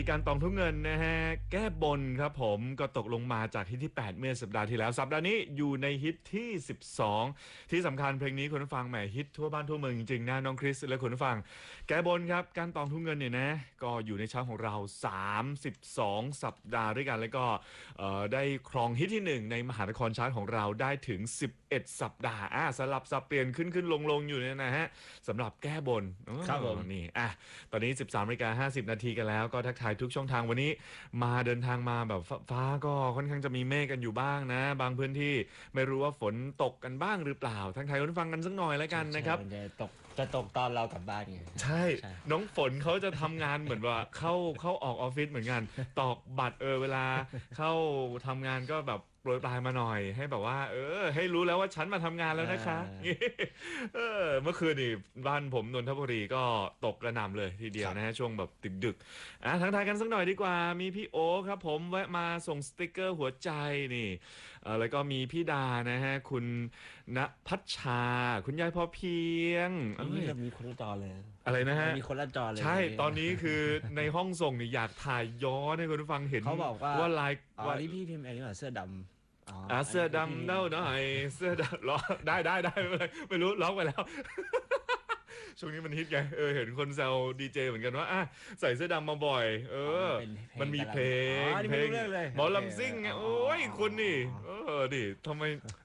การตองทุกเงินนะฮะแก้บนครับผมก็ตกลงมาจากฮิตที่8เมื่อสัปดาห์ที่แล้วสัปดาห์นี้อยู่ในฮิตที่12ที่สำคัญเพลงนี้คุณผู้ฟังแหมฮิตทั่วบ้านทั่วเมืองจริงๆนะน้องคริสและคุณผู้ฟังแก้บนครับการตองทุกเงินเนี่ยนะก็อยู่ในชาร์ตของเรา32สัปดาห์ด้วยกันแล้วก็ได้ครองฮิตที่1ในมหานครชาร์ตของเราได้ถึง11สัปดาห์สลับสับเปลี่ยนขึ้นลงอยู่เนี่ยนะฮะสำหรับแก้บนครับผมนี่ตอนนี้ 13:50 นาทีกันแล้วก็ทักทายทุกช่องทางวันนี้มาเดินทางมาแบบฟ้าก็ค่อนข้างจะมีเมฆกันอยู่บ้างนะบางพื้นที่ไม่รู้ว่าฝนตกกันบ้างหรือเปล่าทักทายคุณฟังกันสักหน่อยแล้วกันนะครับจะตกตอนเรากลับบ้านไงใช่น้องฝนเขาจะทำงานเหมือนว่าเข้าออกออฟฟิศเหมือนกันตอกบัตรเวลาเข้าทำงานก็แบบโปรยปลายมาหน่อยให้แบบว่าให้รู้แล้วว่าฉันมาทำงานแล้วนะคะเมื่อคืนนี่บ้านผมนนทบุรีก็ตกกระหน่ำเลยทีเดียวนะฮะช่วงแบบดึกทักทายกันสักหน่อยดีกว่ามีพี่โอครับผมแวะมาส่งสติกเกอร์หัวใจนี่แล้วก็มีพี่ดานะฮะคุณณพัชชาคุณยายพอเพียงมีคนละจอเลยอะไรนะฮะมีคนละจอเลยใช่ตอนนี้คือในห้องส่งนี่อยากถ่ายย้อนให้คุณผู้ฟังเห็นเขาบอกว่าไลน์ว่าที่พี่พิมพ์อะไรนี่เสื้อดำเสื้อดำเน่าหน่อยเสื้อดำร้องได้ไม่รู้ร้องไปแล้ว ช่วงนี้มันฮิตไงเห็นคนแซวดีเจเหมือนกันว่าใส่เสื้อดำมาบ่อยมันมีเพลงหมอลำซิ่งไงโอ้ยคุณนี่ดิทำไม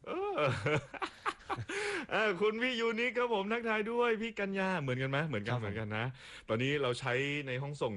คุณพี่ยูนิคครับผมทักทายด้วยพี่กัญญาเหมือนกันไหมเหมือนกันนะตอนนี้เราใช้ในห้องส่ง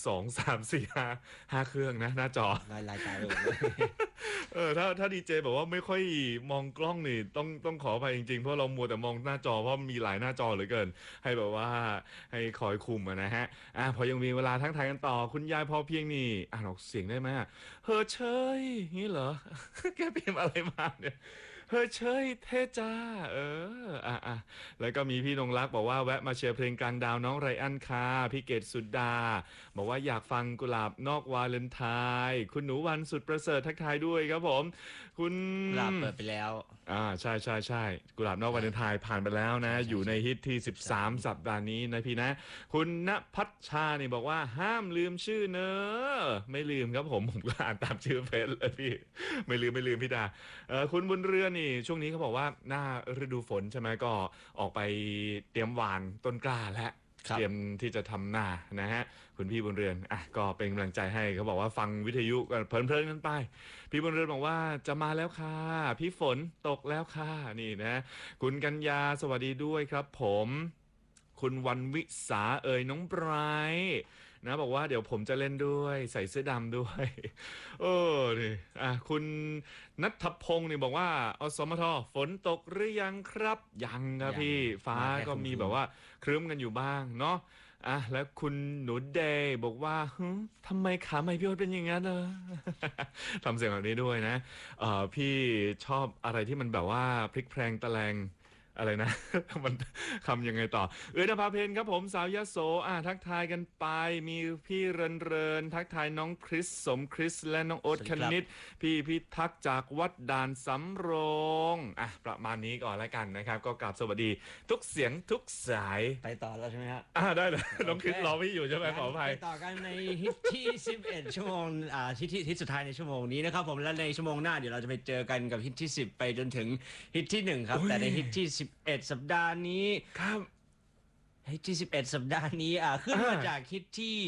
1 2 3 4 5 เครื่องนะหน้าจอรายการเลยถ้าดีเจบอกว่าไม่ค่อยมองกล้องนี่ต้องขออภัยจริงๆเพราะเรามัวแต่มองหน้าจอเพราะมีหลายหน้าจอเหลือเกินให้แบบว่าให้คอยคุมนะฮะพอยังมีเวลาทั้งทายกันต่อคุณยายพอเพียงนี่อ่านออกเสียงได้ไหมเฮ้อเชยงี้เหรอ แกพิมพ์อะไรมาเนี่ยเฮ้ยเชยเทจ้าแล้วก็มีพี่นงรักบอกว่าแวะมาเชียร์เพลงกลางดาวน้องไรอันคาพี่เกดสุดดาบอกว่าอยากฟังกุหลาบนอกวาเลนไทน์คุณหนูวันสุดประเสริฐทักทายด้วยครับผมคุณกุหลาบเปิดไปแล้วใช่กุหลาบนอกวาเลนไทน์ผ่านไปแล้วนะอยู่ในฮิตที่13สัปดาห์นี้นะพี่นะคุณณพัชชานี่บอกว่าห้ามลืมชื่อเนอะไม่ลืมครับผมก็อ่านตามชื่อเฟซเลยพี่ไม่ลืมพี่ดาคุณบุญเรือนนี่ช่วงนี้เขาบอกว่าหน้าฤดูฝนใช่ไหมก็ออกไปเตรียมหว่านต้นกล้าและเตรียมที่จะทำหน้านะฮะคุณพี่บุญเรือนก็เป็นกำลังใจให้เขาบอกว่าฟังวิทยุกันเพลินกันไปพี่บุญเรือนบอกว่าจะมาแล้วค่ะพี่ฝนตกแล้วค่ะนี่นะคุณกัญญาสวัสดีด้วยครับผมคุณวันวิสาน้องไบรท์นะบอกว่าเดี๋ยวผมจะเล่นด้วยใส่เสื้อดำด้วยนี่คุณนัทพงศ์นี่บอกว่าอสมทฝนตกหรือยังครับยังครับพี่ฟ้าก็มีแบบว่าครึ้มกันอยู่บ้างเนาะแล้วคุณหนูเดย์บอกว่าทำไมขาไม่พี่โอ๊ตเป็นอย่างนั้นทำเสียงแบบนี้ด้วยนะพี่ชอบอะไรที่มันแบบว่าพลิกแพลงตะแลงอะไรนะ มันคำยังไงต่อนภาเพนครับผมสาวยโสทักทายกันไปมีพี่เรินทักทายน้องคริสสมคริสและน้องโอ๊ตคณิตพี่พิทักษ์จากวัดด่านสำโรงประมาณนี้ก่อนแล้วกันนะครับก็กราบสวัสดีทุกเสียงทุกสายไปต่อแล้วใช่ไหมฮะได้เลยน้องคริสรอพี่อยู่ใช่ไหมขออภัยไปต่อกันในฮิตที่11ชั่วโมงฮิตสุดท้ายในชั่วโมงนี้นะครับผมและในชั่วโมงหน้าเดี๋ยวเราจะไปเจอกันกับฮิตที่10ไปจนถึงฮิตที่1ครับแต่ในฮิตที่11สัปดาห์นี้ครับฮิตที่11สัปดาห์นี้ขึ้นมาจากฮิตที่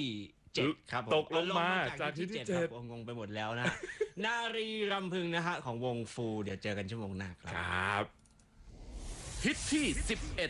7ครับผมตกลงมาจากฮิตที่7 งงไปหมดแล้วนะ นารีรำพึงนะฮะของวงฟูเดี๋ยวเจอกันชั่วโมงหน้าครับฮิตที่11